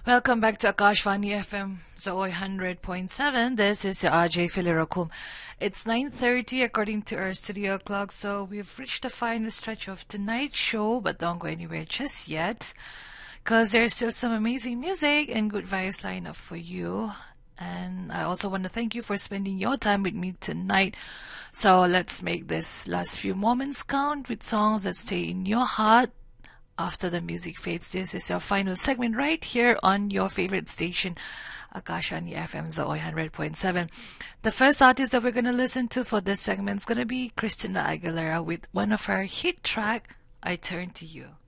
Welcome back to Akashvani FM Zoe 100.7. This is your RJ Filirakum. It's 9:30 according to our studio clock, so we've reached the final stretch of tonight's show, but don't go anywhere just yet, because there's still some amazing music and good vibes lined up for you. And I also want to thank you for spending your time with me tonight. So let's make this last few moments count with songs that stay in your heart after the music fades. This is your final segment right here on your favorite station, Akashani FM Zoe 100.7. The first artist that we're going to listen to for this segment is going to be Christina Aguilera with one of her hit track, I Turn to You.